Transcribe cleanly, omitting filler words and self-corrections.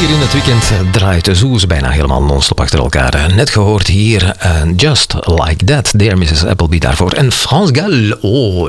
Hier in het weekend draait de Zoes bijna helemaal non-stop achter elkaar. Net gehoord hier Just Like That, Dear Mrs. Appleby daarvoor. En France Gall, oh